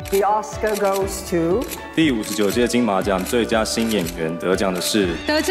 The Oscar goes to 第59届金马奖最佳新演员得奖的是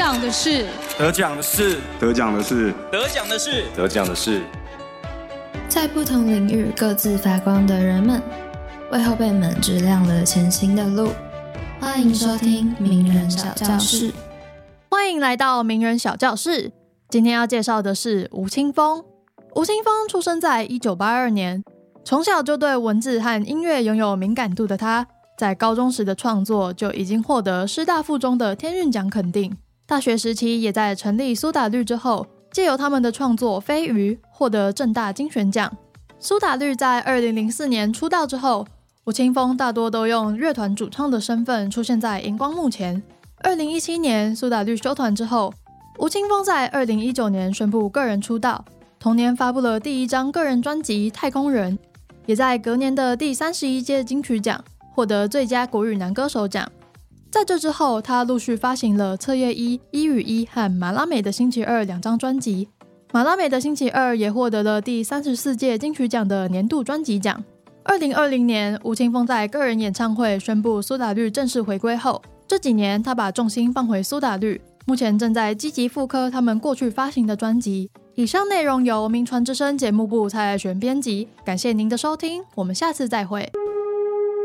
在不同领域各自发光的人们，为后辈们指亮了前行的路。欢迎收听名人小教室。 欢迎来到名人小教室。今天要介绍的是吴青峰。吴青峰出生在1982年，从小就对文字和音乐拥有敏感度的他，在高中时的创作就已经获得师大附中的天韵奖肯定。大学时期也在成立苏打绿之后，借由他们的创作《飞鱼》获得政大金旋奖。苏打绿在2004年出道之后，吴青峰大多都用乐团主唱的身份出现在荧光幕前。2017年苏打绿休团之后，吴青峰在2019年宣布个人出道，同年发布了第一张个人专辑《太空人》，也在隔年的第31届金曲奖获得最佳国语男歌手奖。在这之后，他陆续发行了《彻夜一》、《一与一》和《马拉美的星期二》两张专辑。马拉美的星期二也获得了第34届金曲奖的年度专辑奖。2020年，吴青峰在个人演唱会宣布苏打绿正式回归后，这几年他把重心放回苏打绿，目前正在积极复刻他们过去发行的专辑。以上内容由名传之声节目部蔡爱璇编辑，感谢您的收听，我们下次再会。